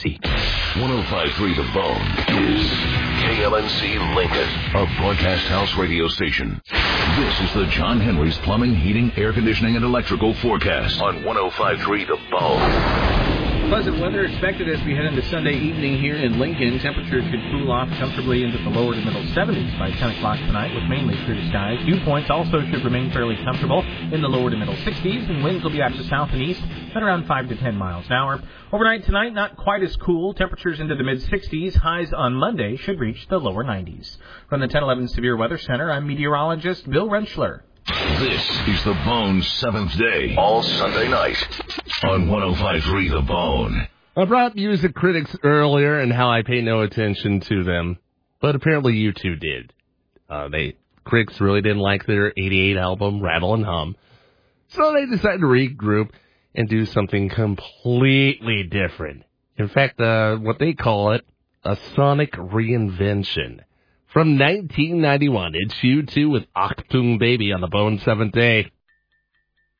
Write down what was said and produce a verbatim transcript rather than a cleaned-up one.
C. one oh five point three The Bone is K L N C Lincoln, a broadcast house radio station. This is the John Henry's Plumbing, Heating, Air Conditioning, and Electrical forecast on one oh five point three The Bone. Pleasant weather expected as we head into Sunday evening here in Lincoln. Temperatures should cool off comfortably into the lower to middle seventies by ten o'clock tonight with mainly clear skies. Dew points also should remain fairly comfortable in the lower to middle sixties, and winds will be out to south and east at around five to ten miles an hour. Overnight tonight, not quite as cool. Temperatures into the mid-sixties. Highs on Monday should reach the lower nineties. From the ten eleven Severe Weather Center, I'm meteorologist Bill Rentschler. This is The Bone's seventh day, all Sunday night, on one oh five point three The Bone. I brought music critics earlier and how I pay no attention to them, but apparently you two did. Uh, they critics really didn't like their eighty-eight album, Rattle and Hum, so they decided to regroup and do something completely different. In fact, uh, what they call it, a sonic reinvention. From nineteen ninety-one, it's U two with Achtung Baby on the Bone seventh Day.